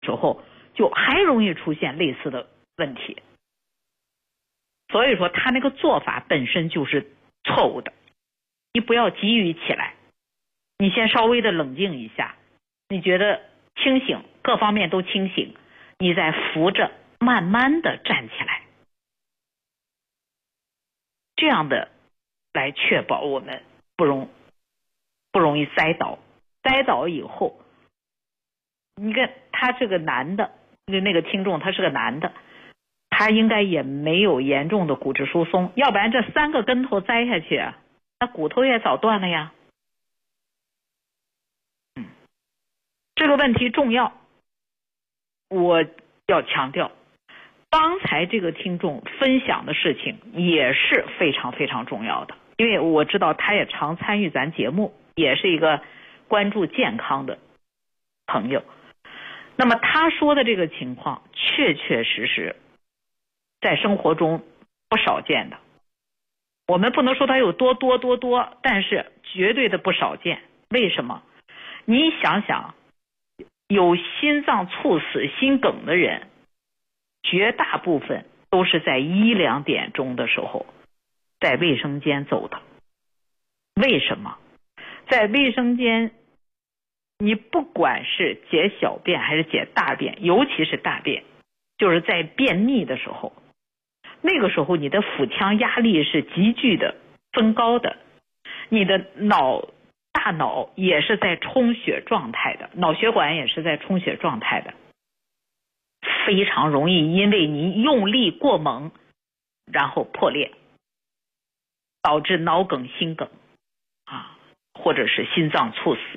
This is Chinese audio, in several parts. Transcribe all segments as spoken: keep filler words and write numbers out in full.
时候，就还容易出现类似的问题。所以说他那个做法本身就是错误的，你不要急于起来，你先稍微的冷静一下，你觉得清醒，各方面都清醒，你再扶着慢慢的站起来，这样的来确保我们不容不容易栽倒。栽倒以后，你看他这个男的，那个听众他是个男的，他应该也没有严重的骨质疏松，要不然这三个跟头栽下去，那骨头也早断了呀。嗯，这个问题重要，我要强调，刚才这个听众分享的事情也是非常非常重要的，因为我知道他也常参与咱节目，也是一个关注健康的朋友。那么他说的这个情况确确实实在生活中不少见的，我们不能说他有多多多多，但是绝对的不少见。为什么？你想想，有心脏猝死心梗的人绝大部分都是在一两点钟的时候在卫生间走的。为什么？在卫生间，你不管是解小便还是解大便，尤其是大便，就是在便秘的时候，那个时候你的腹腔压力是急剧的增高的，你的脑大脑也是在充血状态的，脑血管也是在充血状态的，非常容易因为你用力过猛然后破裂，导致脑梗心梗啊，或者是心脏猝死。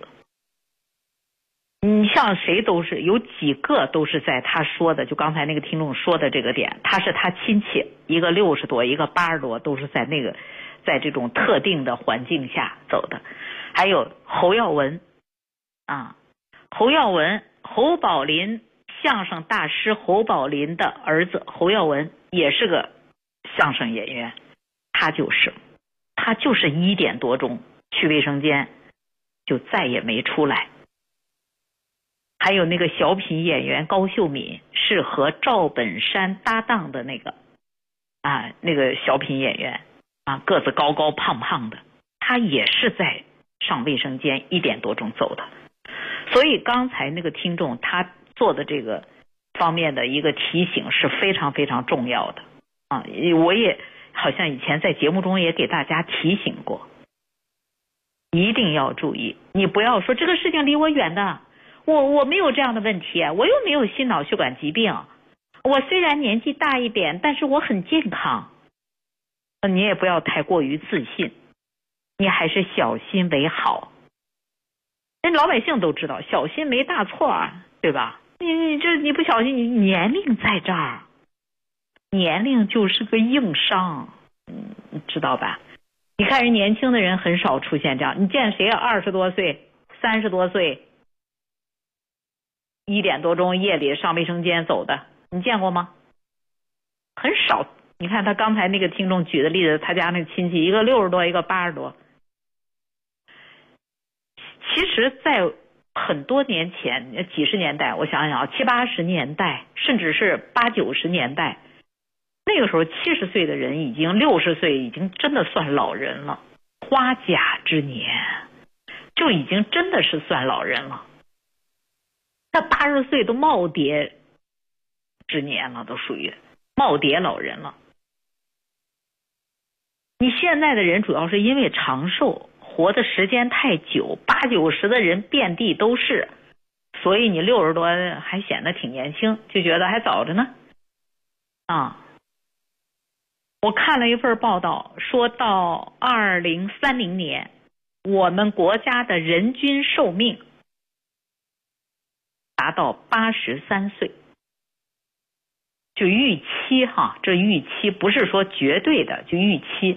你像谁都是有几个都是在他说的，就刚才那个听众说的这个点，他是他亲戚，一个六十多，一个八十多，都是在那个在这种特定的环境下走的。还有侯耀文啊，侯耀文，侯宝林相声大师侯宝林的儿子侯耀文也是个相声演员，他就是他就是一点多钟去卫生间就再也没出来。还有那个小品演员高秀敏，是和赵本山搭档的那个啊，那个小品演员啊，个子高高胖胖的，他也是在上卫生间一点多钟走的。所以刚才那个听众他做的这个方面的一个提醒是非常非常重要的啊，我也好像以前在节目中也给大家提醒过，一定要注意，你不要说这个事情离我远的，我我没有这样的问题，我又没有心脑血管疾病，我虽然年纪大一点，但是我很健康。你也不要太过于自信，你还是小心为好。人老百姓都知道小心没大错啊，对吧？你你这你不小心，你年龄在这儿，年龄就是个硬伤，嗯，你知道吧？你看人年轻的人很少出现这样，你见谁啊？二十多岁、三十多岁，一点多钟夜里上卫生间走的，你见过吗？很少。你看他刚才那个听众举的例子，他家那个亲戚，一个六十多，一个八十多。其实在很多年前，几十年代，我想想啊，七八十年代，甚至是八九十年代，那个时候七十岁的人已经六十岁，已经真的算老人了，花甲之年就已经真的是算老人了。那八十岁都耄耋之年了，都属于耄耋老人了。你现在的人主要是因为长寿，活的时间太久，八九十的人遍地都是，所以你六十多还显得挺年轻，就觉得还早着呢。啊，我看了一份报道，说到二零三零年，我们国家的人均寿命达到八十三岁，就预期哈，这预期不是说绝对的，就预期。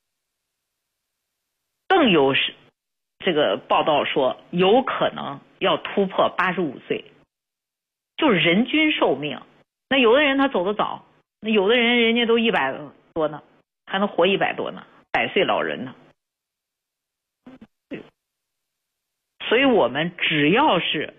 更有这个报道说，有可能要突破八十五岁，就是人均寿命。那有的人他走得早，那有的人人家都一百多呢，还能活一百多呢，百岁老人呢。所以我们只要是